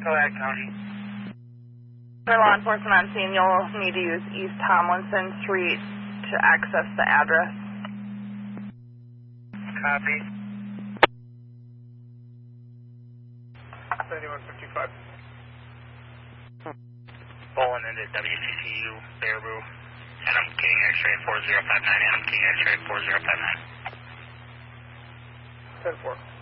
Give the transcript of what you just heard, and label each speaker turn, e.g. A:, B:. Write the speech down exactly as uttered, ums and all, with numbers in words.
A: Collab County.
B: For law enforcement on scene, you'll need to use East Tomlinson Street to access the address.
A: Copy. seventy-one fifty-five.
C: Bowling into W C C U, Baraboo. And I'm getting X-ray four zero five nine, and I'm getting X-ray four zero five nine.
A: ten four.